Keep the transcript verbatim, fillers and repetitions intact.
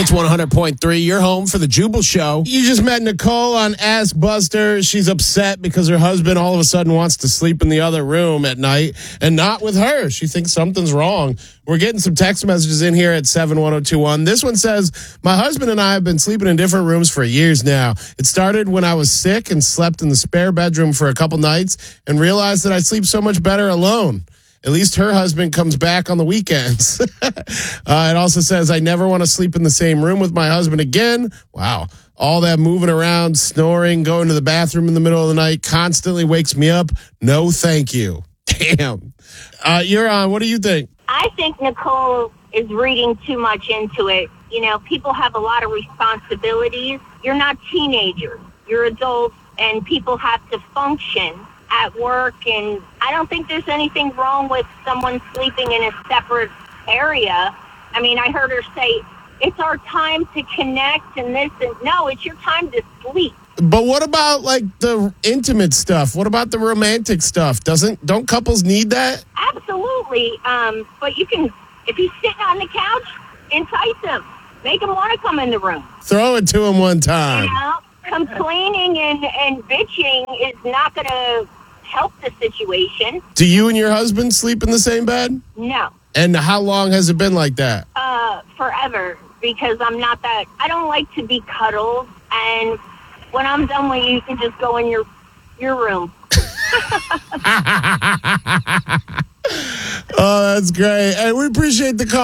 It's one hundred point three. You're home for the Jubal Show. You just met Nicole on Ask Buster. She's upset because her husband all of a sudden wants to sleep in the other room at night and not with her. She thinks something's wrong. We're getting some text messages in here at seven one zero two one. This one says, my husband and I have been sleeping in different rooms for years now. It started when I was sick and slept in the spare bedroom for a couple nights and realized that I sleep so much better alone. At least her husband comes back on the weekends. uh, it also says, I never want to sleep in the same room with my husband again. Wow. All that moving around, snoring, going to the bathroom in the middle of the night constantly wakes me up. No, thank you. Damn. Uh, you're on. What do you think? I think Nicole is reading too much into it. You know, people have a lot of responsibilities. You're not teenagers. You're adults, and people have to function at work, and I don't think there's anything wrong with someone sleeping in a separate area. I mean, I heard her say, it's our time to connect and this, and no, it's your time to sleep. But what about like the intimate stuff? What about the romantic stuff? Doesn't don't couples need that? Absolutely. Um, but you can, if he's sitting on the couch, entice him. Make him want to come in the room. Throw it to him one time. You know, complaining and, and bitching is not going to help the situation. Do you and your husband sleep in the same bed? No. And how long has it been like that? Uh, forever, because I'm not that, I don't like to be cuddled, and when I'm done with you, you can just go in your your room. Oh, that's great. And we appreciate the call.